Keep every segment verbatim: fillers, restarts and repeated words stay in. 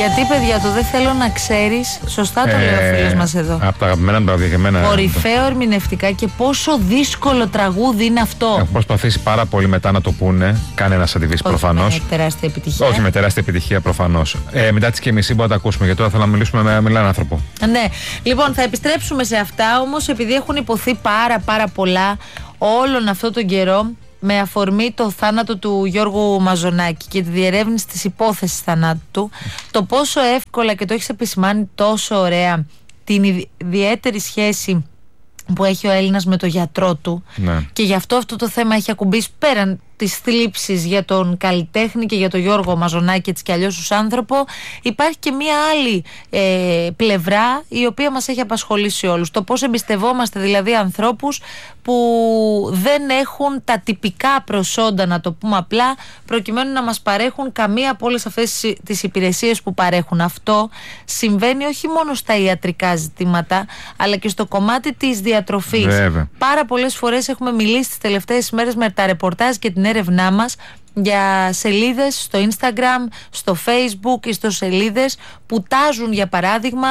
Γιατί, παιδιά, το δεν θέλω να ξέρεις. Σωστά το Ε, λέει ο φίλος μας εδώ. Από τα αγαπημένα μου τραγούδια και εμένα. Κορυφαίο ερμηνευτικά και πόσο δύσκολο τραγούδι είναι αυτό. Έχουν προσπαθήσει πάρα πολύ μετά να το πούνε. Κανένας αντιβής προφανώς. Με τεράστια επιτυχία. Όχι με τεράστια επιτυχία προφανώς. Ε, μετά τις και μισή μπορούμε να τα ακούσουμε. Γιατί τώρα θέλω να μιλήσουμε με μιλάνε άνθρωπο. Ναι. Λοιπόν, θα επιστρέψουμε σε αυτά. Όμως, επειδή έχουν υποθεί πάρα πάρα πολλά όλον αυτόν τον καιρό, με αφορμή το θάνατο του Γιώργου Μαζονάκη και τη διερεύνηση της υπόθεσης θανάτου του, το πόσο εύκολα, και το έχεις επισημάνει τόσο ωραία, την ιδιαίτερη σχέση που έχει ο Έλληνας με το γιατρό του, ναι. Και γι' αυτό αυτό το θέμα έχει ακουμπήσει πέραν τις θλίψεις για τον καλλιτέχνη και για τον Γιώργο Μαζονάκη, έτσι κι αλλιώς ως άνθρωπο. Υπάρχει και μία άλλη ε, πλευρά η οποία μας έχει απασχολήσει όλους. Το πώς εμπιστευόμαστε δηλαδή ανθρώπους που δεν έχουν τα τυπικά προσόντα, να το πούμε απλά, προκειμένου να μας παρέχουν καμία από όλες αυτές τις υπηρεσίες που παρέχουν. Αυτό συμβαίνει όχι μόνο στα ιατρικά ζητήματα, αλλά και στο κομμάτι της διατροφής. Βέβαια. Πάρα πολλές φορές έχουμε μιλήσει τις τελευταίες ημέρες με τα ρεπορτάζ και την έρευνά μας για σελίδες στο Instagram, στο Facebook, ιστοσελίδες που τάζουν, για παράδειγμα,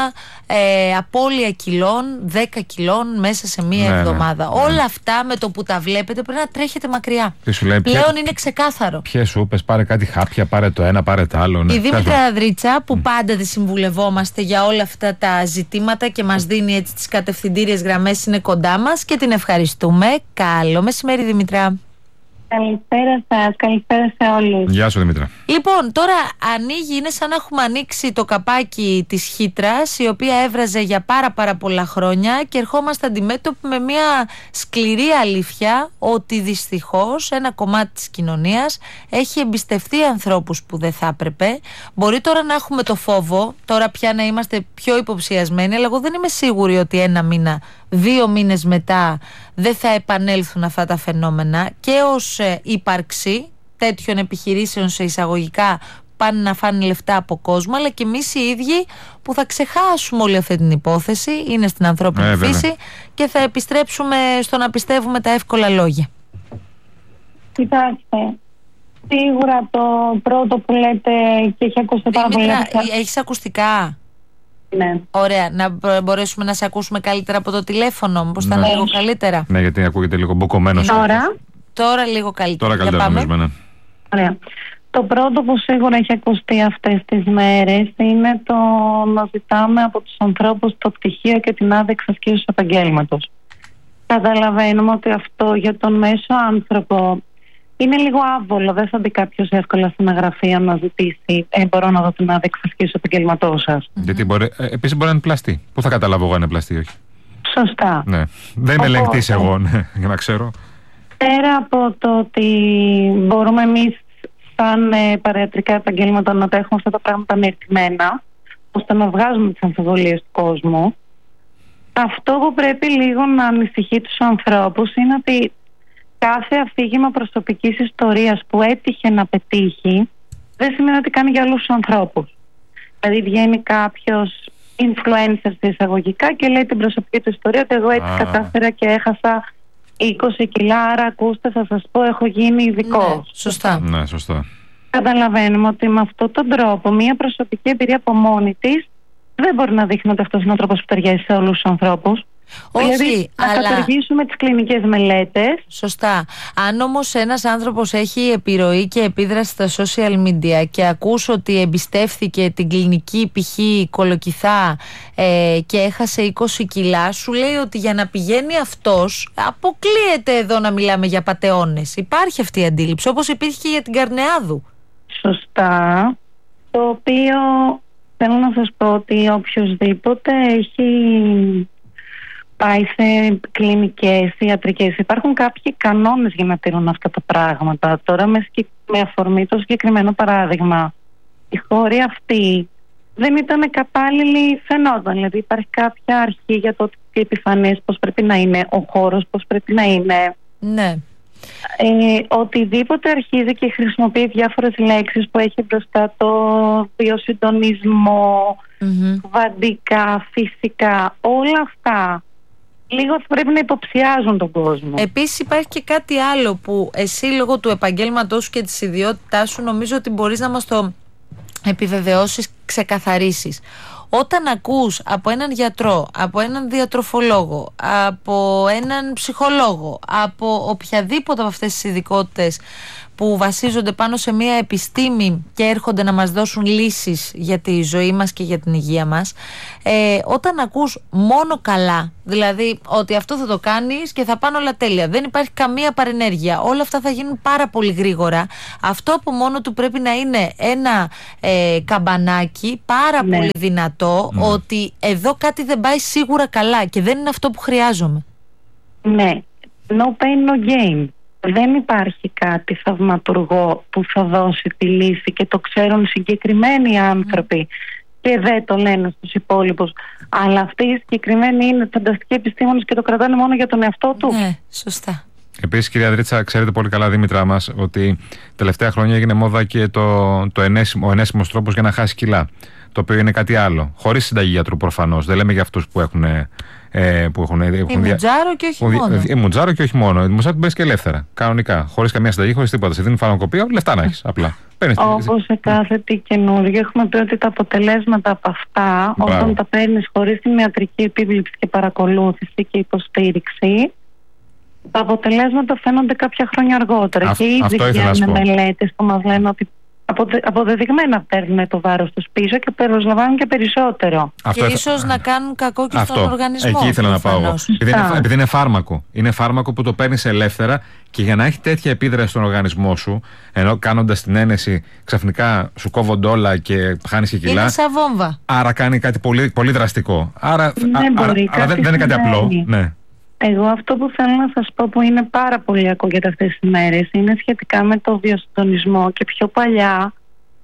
ε, απώλεια κιλών, δέκα κιλών μέσα σε μία ναι, εβδομάδα. Ναι, όλα ναι. αυτά με το που τα βλέπετε πρέπει να τρέχετε μακριά. Λέει, πλέον ποια, είναι ξεκάθαρο. Ποιες σου πες, πάρε κάτι χάπια, πάρε το ένα, πάρε το άλλο. Ναι. Η Δήμητρα Ανδρίτσα, που mm. πάντα τη συμβουλευόμαστε για όλα αυτά τα ζητήματα και μας δίνει έτσι τις κατευθυντήριες γραμμές, είναι κοντά μας και την ευχαριστούμε. Καλό μεσημέρι, Δήμητρα. Καλησπέρα σας, καλησπέρα σε όλους. Γεια σου, Δημήτρα. Λοιπόν, τώρα ανοίγει, είναι σαν να έχουμε ανοίξει το καπάκι της χύτρας, η οποία έβραζε για πάρα πάρα πολλά χρόνια, και ερχόμαστε αντιμέτωποι με μια σκληρή αλήθεια ότι δυστυχώς ένα κομμάτι της κοινωνίας έχει εμπιστευτεί ανθρώπους που δεν θα έπρεπε. Μπορεί τώρα να έχουμε το φόβο, τώρα πια να είμαστε πιο υποψιασμένοι, αλλά εγώ δεν είμαι σίγουρη ότι ένα μήνα, δύο μήνες μετά δεν θα επανέλθουν αυτά τα φαινόμενα, και ως ε, ύπαρξη τέτοιων επιχειρήσεων σε εισαγωγικά πάνε να φάνε λεφτά από κόσμο, αλλά και εμείς οι ίδιοι που θα ξεχάσουμε όλη αυτή την υπόθεση, είναι στην ανθρώπινη ε, φύση βέβαια. Και θα επιστρέψουμε στο να πιστεύουμε τα εύκολα λόγια. Κοιτάξτε, σίγουρα το πρώτο που λέτε και έχει ακούσει πάρα πολύ. Έχεις ακουστικά? Ναι. Ωραία, να μπορέσουμε να σε ακούσουμε καλύτερα από το τηλέφωνο, μήπως θα είναι λίγο καλύτερα? Ναι, γιατί ακούγεται λίγο μποκωμένος. Τώρα. Τώρα λίγο καλύτερα. Τώρα καλύτερα νομίζουμε, ναι. Ωραία. Το πρώτο που σίγουρα έχει ακουστεί αυτές τις μέρες είναι το να ζητάμε από τους ανθρώπους το πτυχίο και την άδεια ασκήσεως του επαγγέλματος. Καταλαβαίνουμε ότι αυτό για τον μέσο άνθρωπο είναι λίγο άβολο. Δεν θα μπει κάποιος εύκολα στην γραφείο να ζητήσει ε, μπορώ να δω την άδεια ασκήσεως του επαγγέλματός σας. Γιατί μπορεί, ε, επίσης μπορεί να είναι πλαστή. Πού θα καταλάβω εγώ αν είναι πλαστή ή όχι? Σωστά. Ναι. Δεν είμαι ελεγκτής εγώ, ναι, για να ξέρω. Πέρα από το ότι μπορούμε εμείς σαν ε, παραιατρικά επαγγέλματα να τα έχουμε αυτά τα πράγματα μεριμμένα, ώστε να βγάζουμε τις αμφιβολίες του κόσμου, αυτό που πρέπει λίγο να ανησυχεί τους ανθρώπους είναι ότι κάθε αφήγημα προσωπικής ιστορίας που έτυχε να πετύχει δεν σημαίνει ότι κάνει για όλους τους ανθρώπους. Δηλαδή βγαίνει κάποιος influencer σε εισαγωγικά και λέει την προσωπική του ιστορία ότι εγώ έτσι ah. κατάφερα και έχασα είκοσι κιλά, άρα ακούστε, θα σας πω, έχω γίνει ειδικός. Ναι, σωστά. Ναι, σωστά. Καταλαβαίνουμε ότι με αυτόν τον τρόπο μια προσωπική εμπειρία από μόνη της δεν μπορεί να δείχνει ότι αυτός είναι ο τρόπος που ταιριάζει σε όλους τους ανθρώπους. Όχι, δηλαδή, αλλά... να καταργήσουμε τις κλινικές μελέτες. Σωστά. Αν όμως ένας άνθρωπος έχει επιρροή και επίδραση στα social media και ακούς ότι εμπιστεύθηκε την κλινική π.χ. Κολοκυθά ε, και έχασε είκοσι κιλά, σου λέει ότι για να πηγαίνει αυτός αποκλείεται εδώ να μιλάμε για πατεώνες. Υπάρχει αυτή η αντίληψη, όπως υπήρχε και για την Καρνεάδου. Σωστά. Το οποίο θέλω να σας πω ότι οποιοσδήποτε έχει πάει σε κλινικές, ιατρικές, υπάρχουν κάποιοι κανόνες για να τηρούν αυτά τα πράγματα. Τώρα με, με αφορμή το συγκεκριμένο παράδειγμα, η χώρη αυτή δεν ήταν κατάλληλη, φαινόταν. Δηλαδή υπάρχει κάποια αρχή για το ότι επιφανές πώς πρέπει να είναι, ο χώρος πώς πρέπει να είναι. Ναι. Ε, οτιδήποτε αρχίζει και χρησιμοποιεί διάφορες λέξεις που έχει μπροστά το βιοσυντονισμό, mm-hmm. βαντικά, φυσικά, όλα αυτά λίγο θα πρέπει να υποψιάζουν τον κόσμο. Επίσης υπάρχει και κάτι άλλο που εσύ λόγω του επαγγέλματός σου και της ιδιότητάς σου νομίζω ότι μπορείς να μας το επιβεβαιώσεις ξεκαθαρίσεις. Όταν ακούς από έναν γιατρό, από έναν διατροφολόγο, από έναν ψυχολόγο, από οποιαδήποτε από αυτές τις ειδικότητες που βασίζονται πάνω σε μια επιστήμη και έρχονται να μας δώσουν λύσεις για τη ζωή μας και για την υγεία μας, ε, όταν ακούς μόνο καλά, δηλαδή ότι αυτό θα το κάνεις και θα πάνε όλα τέλεια, δεν υπάρχει καμία παρενέργεια, όλα αυτά θα γίνουν πάρα πολύ γρήγορα, αυτό από μόνο του πρέπει να είναι ένα ε, καμπανάκι πάρα ναι. πολύ δυνατό, ναι. ότι εδώ κάτι δεν πάει σίγουρα καλά και δεν είναι αυτό που χρειάζομαι. Ναι, no pain no gain. Δεν υπάρχει κάτι θαυματουργό που θα δώσει τη λύση και το ξέρουν συγκεκριμένοι άνθρωποι και δεν το λένε στους υπόλοιπους. Αλλά αυτοί οι συγκεκριμένοι είναι φανταστικοί επιστήμονες και το κρατάνε μόνο για τον εαυτό του. Ναι, σωστά. Επίσης, κυρία Δρίτσα, ξέρετε πολύ καλά, Δήμητρά μας, ότι τελευταία χρόνια έγινε μόδα και το, το ενέσιμο, ο ενέσιμος τρόπος για να χάσει κιλά. Το οποίο είναι κάτι άλλο. Χωρίς συνταγή γιατρού προφανώς. Δεν λέμε για αυτούς που έχουν. Ε, που έχουν, έχουν η Μουτζάρο και όχι μόνο. Η Μουτζάρο και όχι μόνο. Η Μουτζάρο την παίρνει και ελεύθερα. Κανονικά. Χωρίς καμία συνταγή, χωρίς τίποτα. Σε δίνει φαρμακοπία, λεφτά να έχεις. Απλά. Όπως σε κάθε τι καινούργιο, έχουμε πει ότι τα αποτελέσματα από αυτά, Μπράβο. όταν τα παίρνεις χωρίς την ιατρική επίβλεψη και παρακολούθηση και υποστήριξη, τα αποτελέσματα φαίνονται κάποια χρόνια αργότερα. Α, και ήδη βγαίνουν μελέτες που μας λένε ότι Αποδε, αποδεδειγμένα παίρνουν το βάρος τους πίσω και προσλαμβάνουν και περισσότερο. Αυτό και ίσως να κάνουν κακό και αυτό, στον οργανισμό. Εκεί ήθελα να πάω εγώ. Επειδή είναι, επειδή είναι φάρμακο. Είναι φάρμακο που το παίρνεις ελεύθερα και για να έχει τέτοια επίδραση στον οργανισμό σου, ενώ κάνοντας την ένεση ξαφνικά σου κόβονται όλα και χάνεις και κιλά. Είναι σαν βόμβα. Άρα κάνει κάτι πολύ, πολύ δραστικό. Άρα, δεν, α, μπορεί, άρα δεν, δεν είναι κάτι απλό. Ναι. Εγώ αυτό που θέλω να σας πω, που είναι πάρα πολύ ακούγεται αυτές τις μέρες, είναι σχετικά με το βιοσυντονισμό και πιο παλιά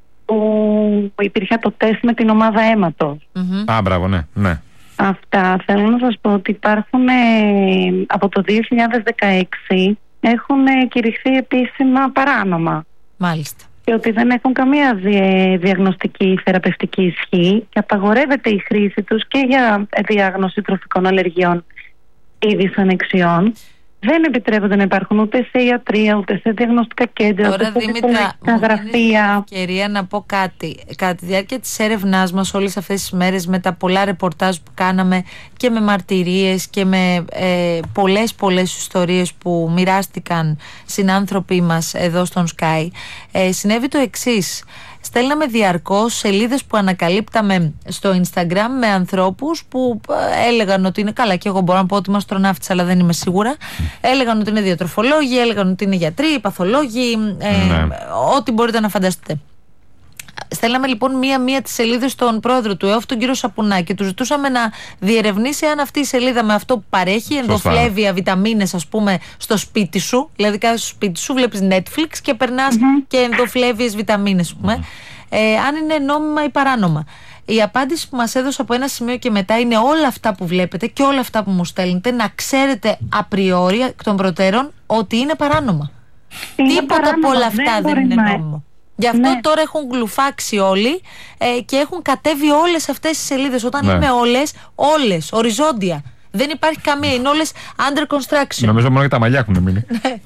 που υπήρχε το τεστ με την ομάδα αίματος. Mm-hmm. Α, μπράβο, ναι, ναι. Αυτά θέλω να σας πω ότι υπάρχουν ε, από το δύο χιλιάδες δεκαέξι έχουν ε, κηρυχθεί επίσημα παράνομα. Μάλιστα. Και ότι δεν έχουν καμία δι, διαγνωστική ή θεραπευτική ισχύ και απαγορεύεται η χρήση τους και για διάγνωση τροφικών αλλεργιών ή δυσανεξιών. Δεν επιτρέπονται να υπάρχουν ούτε σε ιατρία, ούτε σε διαγνωστικά κέντρα, Τώρα, ούτε σε Δήμητρα, γραφεία. Μου ευκαιρία να πω κάτι. Κατά τη διάρκεια της έρευνάς μας όλες αυτές τις μέρες, με τα πολλά ρεπορτάζ που κάναμε και με μαρτυρίες και με ε, πολλές πολλές ιστορίες που μοιράστηκαν συνάνθρωποι μας εδώ στον Sky, ε, συνέβη το εξής. Στέλναμε διαρκώς σελίδες που ανακαλύπταμε στο Instagram με ανθρώπους που έλεγαν ότι είναι καλά, και εγώ μπορώ να πω ότι είμαι αστροναύτης, αλλά δεν είμαι σίγουρα. Έλεγαν ότι είναι διατροφολόγοι, έλεγαν ότι είναι γιατροί, παθολόγοι, ε, ναι. ό,τι μπορείτε να φανταστείτε. Στέλναμε λοιπόν μία-μία τις σελίδες στον πρόεδρο του ΕΟΦ, τον κύριο Σαπουνά, και του ζητούσαμε να διερευνήσει αν αυτή η σελίδα με αυτό που παρέχει, ενδοφλέβια, βιταμίνες, ας πούμε, στο σπίτι σου. Δηλαδή, κάθεσαι στο σπίτι σου, βλέπεις Netflix και περνάς mm-hmm. και ενδοφλέβιες βιταμίνες, πούμε. Mm-hmm. Ε, αν είναι νόμιμα ή παράνομα. Η απάντηση που μας έδωσε από ένα σημείο και μετά είναι όλα αυτά που βλέπετε και όλα αυτά που μου στέλνετε να ξέρετε απριόρι εκ των προτέρων ότι είναι παράνομα. Είναι Τίποτα παράνομα, από όλα αυτά δεν, δεν είναι νόμιμο. Γι' αυτό ναι. τώρα έχουν γλουφάξει όλοι ε, και έχουν κατέβει όλες αυτές τις σελίδες. Όταν ναι. λέμε όλες, όλες, οριζόντια. Δεν υπάρχει καμία, είναι όλες under construction. Νομίζω μόνο για τα μαλλιά έχουν μείνει.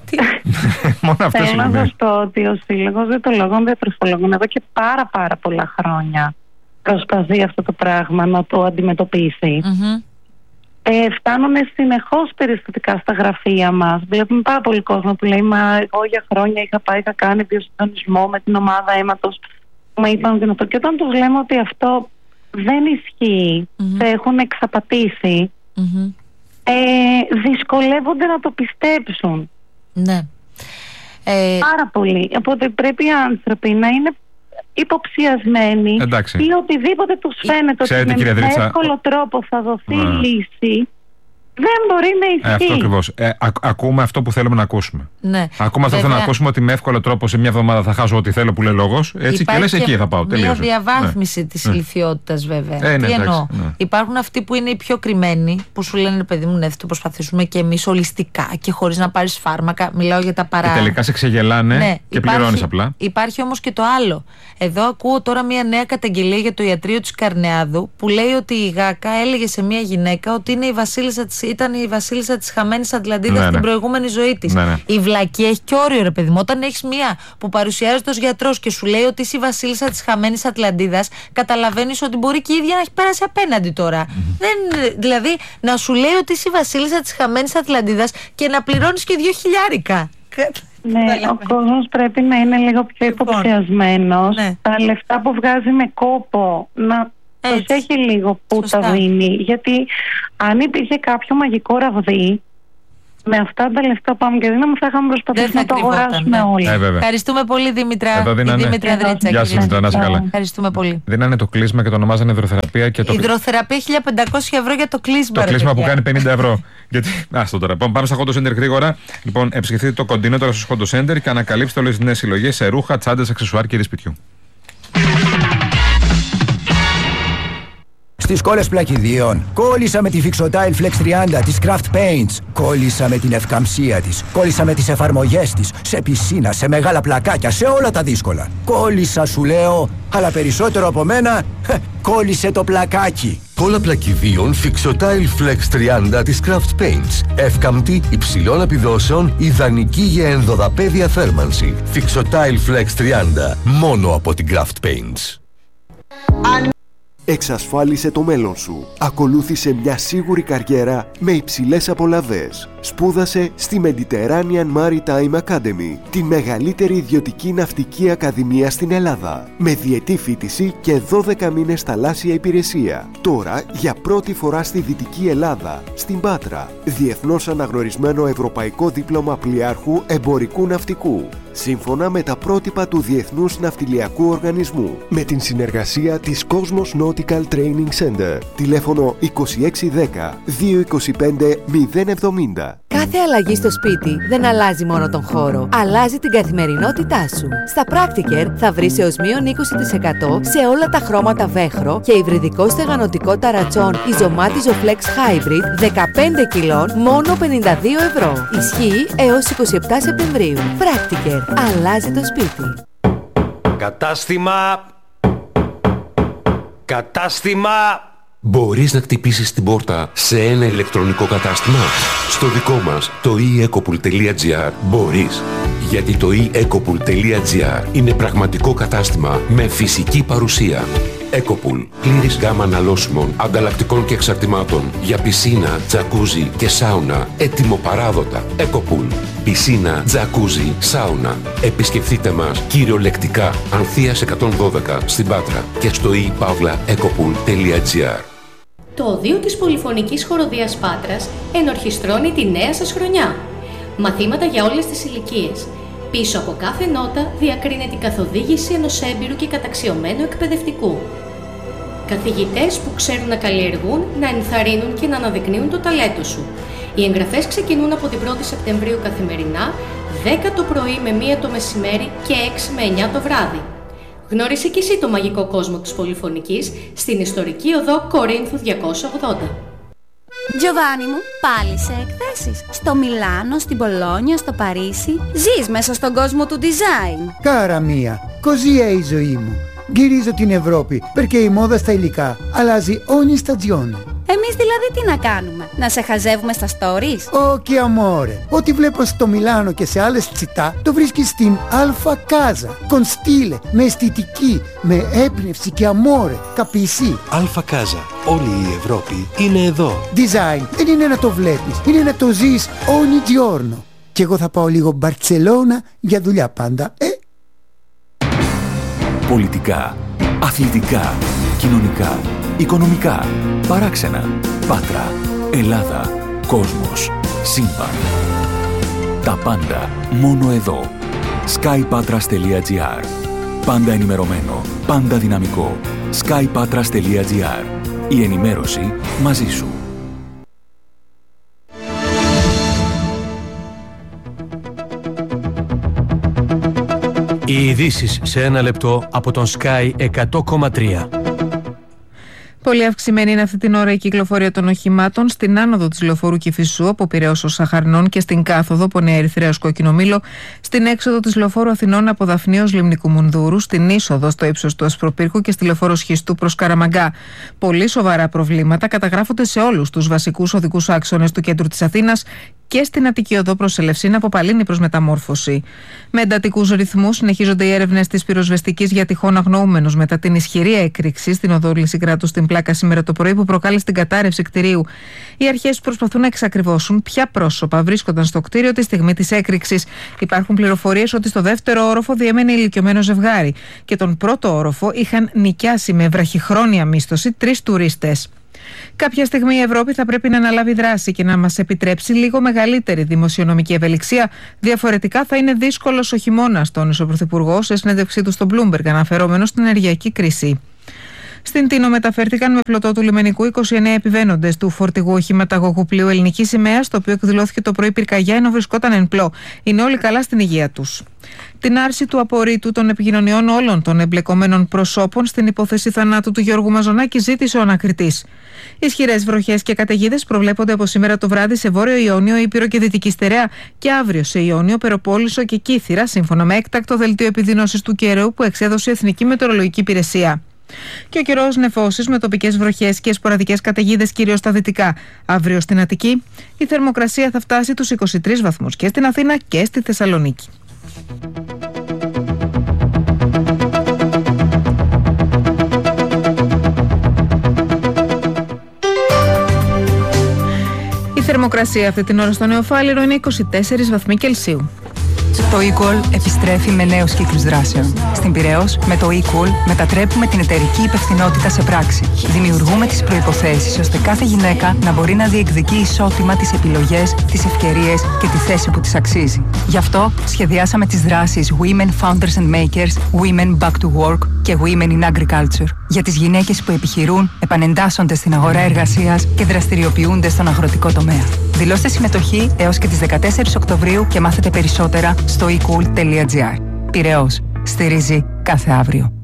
Μόνο αυτές Θέλω να σας πω ότι ο Σύλλογος Διαιτολόγων Διατροφολόγων εδώ και πάρα πάρα πολλά χρόνια προσπαθεί αυτό το πράγμα να το αντιμετωπίσει. Mm-hmm. Ε, φτάνουν συνεχώς περιστατικά στα γραφεία μας. Βλέπουμε πάρα πολύ κόσμο που λέει «Μα εγώ για χρόνια είχα πάει, είχα κάνει βιοσυντονισμό με την ομάδα αίματος». Μα είπαν και αυτό. Και όταν τους λέμε ότι αυτό δεν ισχύει, mm-hmm. σε έχουν εξαπατήσει, mm-hmm. ε, δυσκολεύονται να το πιστέψουν. Ναι. Ε... Πάρα πολύ. Οπότε πρέπει οι άνθρωποι να είναι υποψιασμένοι Εντάξει. ή οτιδήποτε τους φαίνεται Ξέρετε, ότι με Δρίτσα, εύκολο τρόπο θα δοθεί yeah. λύση, δεν μπορεί να ισχύει. Ε, αυτό ακριβώς. Ε, α, ακούμε αυτό που θέλουμε να ακούσουμε. Ναι. Ακούμε αυτό που θέλουμε να ακούσουμε, ότι με εύκολο τρόπο σε μια εβδομάδα θα χάσω ό,τι θέλω που λέει λόγος. Έτσι και λες εκεί θα πάω. Τελείωσε. Μια διαβάθμιση ναι. της ναι. ηλικιότητας, βέβαια. Ε, ναι, Τι εννοώ. Ναι. Υπάρχουν αυτοί που είναι οι πιο κρυμμένοι, που σου λένε παιδί μου, ναι, θα το προσπαθήσουμε και εμείς ολιστικά και χωρίς να πάρεις φάρμακα. Μιλάω για τα παρά. Και τελικά σε ξεγελάνε ναι. και πληρώνεις απλά. Υπάρχει όμως και το άλλο. Εδώ ακούω τώρα μια νέα καταγγελία για το ιατρείο της Καρνεάδου που λέει ότι η ΓΑΚΑ έλεγε σε μια γυναίκα ότι είναι η βασίλισσα της ήταν η βασίλισσα της χαμένης Ατλαντίδας ναι, στην ναι. προηγούμενη ζωή της. Ναι, ναι. Η βλακία έχει και όριο, ρε παιδί μου. Όταν έχεις μία που παρουσιάζεται ως γιατρός και σου λέει ότι είσαι η βασίλισσα της χαμένης Ατλαντίδας, καταλαβαίνεις ότι μπορεί και η ίδια να έχει πέρασει απέναντι τώρα. Mm-hmm. Δεν, δηλαδή, να σου λέει ότι είσαι η βασίλισσα της χαμένης Ατλαντίδας και να πληρώνεις και δύο χιλιάρικα. Ναι, ο κόσμος πρέπει να είναι λίγο πιο υποψιασμένος. Ναι. Τα λεφτά που βγάζει με κόπο να προσέχει λίγο που Σωστά. τα δίνει. Γιατί αν υπήρχε κάποιο μαγικό ραβδί, με αυτά τα λεφτά πάμε και δίναμε, θα είχαμε προσπαθήσει να το αγοράσουμε ναι. όλοι. Ε, Ευχαριστούμε πολύ, Δήμητρα. Εδώ δίνανε... Η Δήμητρα Ανδρέτσα. Γεια σας, Δήμητρα, να είσαι καλά. Ευχαριστούμε πολύ. Δίνανε το κλείσμα και το ονομάζανε υδροθεραπεία. Και το... Υδροθεραπεία χίλια πεντακόσια ευρώ για το κλείσμα. Το κλείσμα παιδιά. που κάνει πενήντα ευρώ. Γιατί. Άστο τώρα. Πάμε στα Hot Center γρήγορα. Λοιπόν, επισκεφτείτε το κοντίνο τώρα στο Hot Center και ανακαλύψτε όλες τις νέες συλλογές σε ρούχα, τσάντες, αξεσουάρ και είδη σπιτιού. Στις κόλλες πλακιδίων, κόλλησα με τη Fixotile Flex τριάντα της Craft Paints. Κόλλησα με την ευκαμψία της. Κόλλησα με τις εφαρμογές της. Σε πισίνα, σε μεγάλα πλακάκια, σε όλα τα δύσκολα. Κόλλησα σου λέω, αλλά περισσότερο από μένα, κόλλησε το πλακάκι. Κόλλα πλακιδίων Fixotile Flex τριάντα της Craft Paints. Εύκαμπτη, υψηλών επιδόσεων, ιδανική για ενδοδαπέδια θέρμανση. Fixotile Flex τριάντα, μόνο από την Craft Paints. Εξασφάλισε το μέλλον σου. Ακολούθησε μια σίγουρη καριέρα με υψηλές απολαβές. Σπούδασε στη Mediterranean Maritime Academy, τη μεγαλύτερη ιδιωτική ναυτική ακαδημία στην Ελλάδα, με διετή φοιτηση και δώδεκα μήνες θαλάσσια υπηρεσία. Τώρα, για πρώτη φορά στη Δυτική Ελλάδα, στην Πάτρα, διεθνώς αναγνωρισμένο ευρωπαϊκό δίπλωμα πλοιάρχου εμπορικού ναυτικού, σύμφωνα με τα πρότυπα του Διεθνούς Ναυτιλιακού Οργανισμού, με την συνεργασία της Cosmos Nautical Training Center. Τηλέφωνο είκοσι έξι δέκα δύο είκοσι πέντε μηδέν εβδομήντα. Κάθε αλλαγή στο σπίτι δεν αλλάζει μόνο τον χώρο, αλλάζει την καθημερινότητά σου. Στα Practiker θα βρεις έως μείον είκοσι τοις εκατό σε όλα τα χρώματα βέχρο και υβριδικό στεγανοτικό ταρατσόν Isomat Isoflex Hybrid δεκαπέντε κιλών μόνο πενήντα δύο ευρώ. Ισχύει έως είκοσι επτά Σεπτεμβρίου. Practiker. Αλλάζει το σπίτι. Κατάστημα... Κατάστημα... Μπορείς να χτυπήσεις την πόρτα σε ένα ηλεκτρονικό κατάστημα? Στο δικό μας, το e ecopool τελεία gr, μπορείς. Γιατί το e ecopool τελεία gr είναι πραγματικό κατάστημα με φυσική παρουσία. Ecopool, πλήρης γάμα αναλώσιμων, ανταλλακτικών και εξαρτημάτων για πισίνα, τζακούζι και σάουνα, έτοιμο παράδοτα. Ecopool, πισίνα, τζακούζι, σάουνα. Επισκεφτείτε μας κυριολεκτικά Ανθείας εκατόν δώδεκα στην Πάτρα και στο e pavla ecopool τελεία gr. Το οδείο της Πολυφωνικής Χοροδίας Πάτρας ενορχιστρώνει τη νέα σας χρονιά. Μαθήματα για όλες τις ηλικίες. Πίσω από κάθε νότα διακρίνεται η καθοδήγηση ενός έμπειρου και καταξιωμένου εκπαιδευτικού. Καθηγητές που ξέρουν να καλλιεργούν, να ενθαρρύνουν και να αναδεικνύουν το ταλέντο σου. Οι εγγραφές ξεκινούν από την πρώτη Σεπτεμβρίου καθημερινά, δέκα το πρωί με μία το μεσημέρι και έξι με εννιά το βράδυ. Γνώρισε και εσύ το μαγικό κόσμο της Πολυφωνικής στην ιστορική οδό Κορίνθου διακόσια ογδόντα. Τζοβάνι μου, πάλι σε εκθέσεις. Στο Μιλάνο, στην Πολόνια, στο Παρίσι. Ζεις μέσα στον κόσμο του design. Κάρα μία, così è η ζωή μου. Γυρίζω την Ευρώπη, perché η μόδα στα υλικά αλλάζει ogni stagione. Εμείς δηλαδή τι να κάνουμε, να σε χαζεύουμε στα stories? Όχι, amore. Ό,τι βλέπω στο Μιλάνο και σε άλλες τσιτά, το βρίσκεις στην Alfa Casa. Con stile, με αισθητική, με έμπνευση και amore. Capisci? Alfa Casa. Όλη η Ευρώπη είναι εδώ. Design δεν είναι να το βλέπεις, είναι να το ζεις ogni giorno. Και εγώ θα πάω λίγο Μπαρτσελώνα για δουλειά πάντα, ε? Πολιτικά, αθλητικά, κοινωνικά, οικονομικά, παράξενα, Πάτρα, Ελλάδα, κόσμος, σύμπαν. Τα πάντα μόνο εδώ. skypatras τελεία gr. Πάντα ενημερωμένο, πάντα δυναμικό. skypatras τελεία gr. Η ενημέρωση μαζί σου. Οι ειδήσεις σε ένα λεπτό από τον Sky εκατό κόμμα τρία. Πολύ αυξημένη είναι αυτή την ώρα η κυκλοφορία των οχημάτων στην άνοδο της λεωφορού Κηφισού από Πειραιώς ως Σαχαρνών και στην κάθοδο από Νέα Ερυθρέα ως Κόκκινο Μήλο, στην έξοδο της λεωφόρου Αθηνών από Δαφνί ως Λιμνικού Μουνδούρου, στην είσοδο στο ύψος του Ασπροπύρκου και στη λεωφόρο Σχιστού προς Καραμαγκά. Πολύ σοβαρά προβλήματα καταγράφονται σε όλους τους βασικούς οδικούς άξονες του κέντρου της Αθήνας και στην Αττική Οδό προς Ελευσίνα από Παλίνη προς Μεταμόρφωση. Με εντατικούς ρυθμούς συνεχίζονται οι έρευνες της πυροσβεστικής για τυχόν αγνοούμενους μετά την ισχυρή έκρηξη στην οδό Λυσικράτου στην Πλάκα σήμερα το πρωί που προκάλεσε την κατάρρευση κτηρίου. Οι αρχές προσπαθούν να εξακριβώσουν ποια πρόσωπα βρίσκονταν στο κτίριο τη στιγμή της έκρηξης. Υπάρχουν πληροφορίες ότι στο δεύτερο όροφο διέμενε ηλικιωμένο ζευγάρι και τον πρώτο όροφο είχαν νοικιάσει με βραχυχρόνια μίσθωση τρεις τουρίστες. Κάποια στιγμή η Ευρώπη θα πρέπει να αναλάβει δράση και να μας επιτρέψει λίγο μεγαλύτερη δημοσιονομική ευελιξία. Διαφορετικά θα είναι δύσκολος ο χειμώνας, τόνισε ο Πρωθυπουργός σε συνέντευξή του στο Bloomberg, αναφερόμενο στην ενεργειακή κρίση. Στην Τίνο μεταφέρθηκαν με πλωτό του λιμενικού είκοσι εννέα επιβαίνοντες του φορτηγού οχηματαγωγού πλοίου Ελληνική Σημαία, το οποίο εκδηλώθηκε το πρωί πυρκαγιά ενώ βρισκόταν εν πλώ. Είναι όλοι καλά στην υγεία τους. Την άρση του απορρίτου των επικοινωνιών όλων των εμπλεκομένων προσώπων στην υπόθεση θανάτου του Γιώργου Μαζονάκη ζήτησε ο ανακριτής. Ισχυρές βροχές και καταιγίδες προβλέπονται από σήμερα το βράδυ σε Βόρειο Ιόνιο, Ήπειρο και Δυτική Στερεά και αύριο σε Ιόνιο, Περοπόλησο και Κύθυρα, σύμφωνα με έκτακτο δελτίο επιδείνωσης του καιρού που εξέδωσε η Εθνική Μετεωρολογική Υπηρεσία. Και ο καιρός νεφώσεις με τοπικές βροχές και σποραδικές καταιγίδες κυρίως στα δυτικά. Αύριο στην Αττική η θερμοκρασία θα φτάσει τους είκοσι τρεις βαθμούς και στην Αθήνα και στη Θεσσαλονίκη. Η θερμοκρασία αυτή την ώρα στο Νεοφάλιρο είναι είκοσι τέσσερις βαθμοί Κελσίου. Το eQual επιστρέφει με νέους κύκλους δράσεων. Στην Πειραιώς, με το eQual μετατρέπουμε την εταιρική υπευθυνότητα σε πράξη. Δημιουργούμε τις προϋποθέσεις ώστε κάθε γυναίκα να μπορεί να διεκδικεί ισότιμα τις επιλογές, τις ευκαιρίες και τη θέση που της αξίζει. Γι' αυτό σχεδιάσαμε τις δράσεις Women Founders and Makers, Women Back to Work και Women in Agriculture για τις γυναίκες που επιχειρούν, επανεντάσσονται στην αγορά εργασίας και δραστηριοποιούνται στον αγροτικό τομέα. Δηλώστε συμμετοχή έως και τις δεκατέσσερις Οκτωβρίου και μάθετε περισσότερα στο e cool τελεία gr. Πειραιώς. Στηρίζει κάθε αύριο.